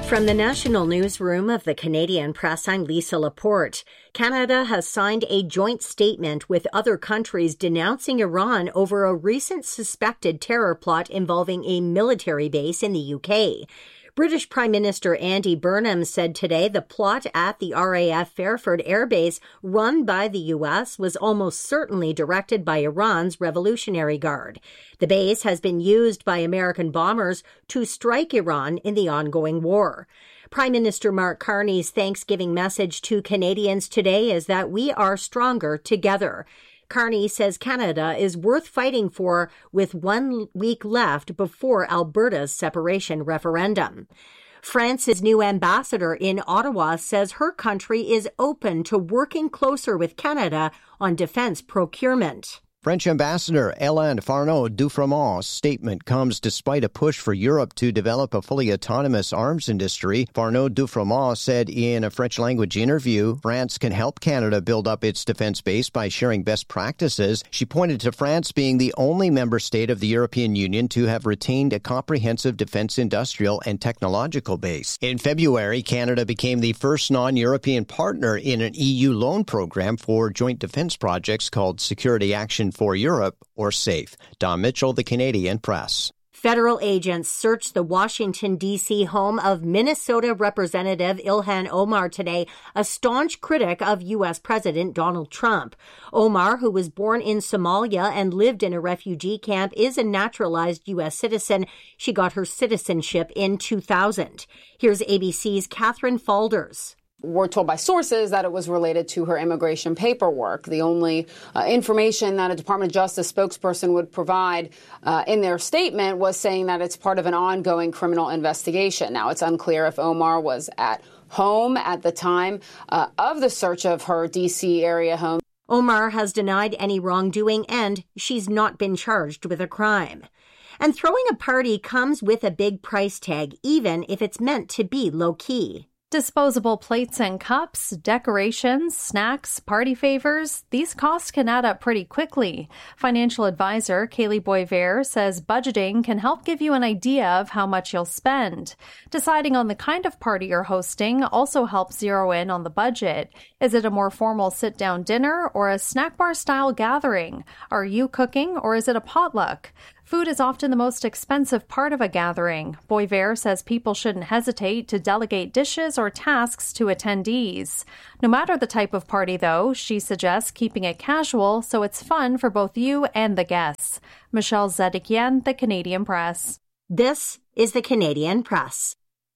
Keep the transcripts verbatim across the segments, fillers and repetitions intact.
From the National Newsroom of the Canadian Press, I'm Lisa Laporte. Canada has signed a joint statement with other countries denouncing Iran over a recent suspected terror plot involving a military base in the U K. British Prime Minister Andy Burnham said today the plot at the R A F Fairford Air Base run by the U S was almost certainly directed by Iran's Revolutionary Guard. The base has been used by American bombers to strike Iran in the ongoing war. Prime Minister Mark Carney's Thanksgiving message to Canadians today is that we are stronger together. Carney says Canada is worth fighting for with one week left before Alberta's separation referendum. France's new ambassador in Ottawa says her country is open to working closer with Canada on defense procurement. French Ambassador Hélène Farneau-Dufrémont's statement comes despite a push for Europe to develop a fully autonomous arms industry. Farneau-Dufrémont said in a French-language interview, France can help Canada build up its defense base by sharing best practices. She pointed to France being the only member state of the European Union to have retained a comprehensive defense industrial and technological base. In February, Canada became the first non-European partner in an E U loan program for joint defense projects called Security Action for Europe, or SAFE. Don Mitchell, The Canadian Press. Federal agents searched the Washington, D C home of Minnesota Representative Ilhan Omar today, a staunch critic of U S President Donald Trump. Omar, who was born in Somalia and lived in a refugee camp, is a naturalized U S citizen. She got her citizenship in two thousand. Here's A B C's Catherine Falders. We're told by sources that it was related to her immigration paperwork. The only uh, information that a Department of Justice spokesperson would provide uh, in their statement was saying that it's part of an ongoing criminal investigation. Now, it's unclear if Omar was at home at the time uh, of the search of her D C area home. Omar has denied any wrongdoing, and she's not been charged with a crime. And throwing a party comes with a big price tag, even if it's meant to be low-key. Disposable plates and cups, decorations, snacks, party favors, these costs can add up pretty quickly. Financial advisor Kaylee Boisvert says budgeting can help give you an idea of how much you'll spend. Deciding on the kind of party you're hosting also helps zero in on the budget. Is it a more formal sit-down dinner or a snack bar-style gathering? Are you cooking or is it a potluck? Food is often the most expensive part of a gathering. Boisvert says people shouldn't hesitate to delegate dishes or tasks to attendees. No matter the type of party, though, she suggests keeping it casual so it's fun for both you and the guests. Michelle Zedekian, The Canadian Press. This is The Canadian Press.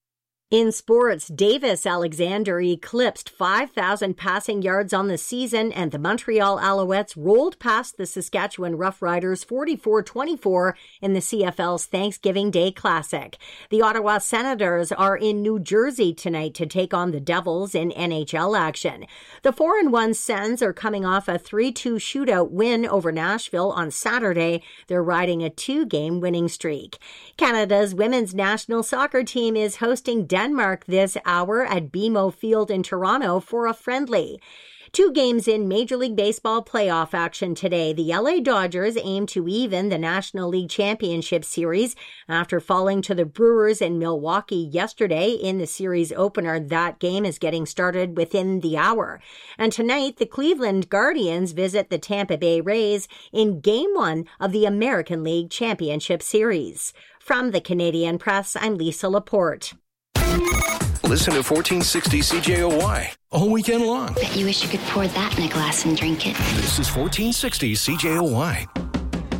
In sports, Davis Alexander eclipsed five thousand passing yards on the season, and the Montreal Alouettes rolled past the Saskatchewan Roughriders forty-four twenty-four in the C F L's Thanksgiving Day Classic. The Ottawa Senators are in New Jersey tonight to take on the Devils in N H L action. The four and one Sens are coming off a three two shootout win over Nashville on Saturday. They're riding a two-game winning streak. Canada's women's national soccer team is hosting Denmark this hour at B M O Field in Toronto for a friendly. Two games in Major League Baseball playoff action today. The L A Dodgers aim to even the National League Championship Series after falling to the Brewers in Milwaukee yesterday in the series opener. That game is getting started within the hour. And tonight, the Cleveland Guardians visit the Tampa Bay Rays in Game one of the American League Championship Series. From the Canadian Press, I'm Lisa Laporte. Listen to fourteen sixty C J O Y all weekend long. Bet you wish you could pour that in a glass and drink it. This is fourteen sixty C J O Y.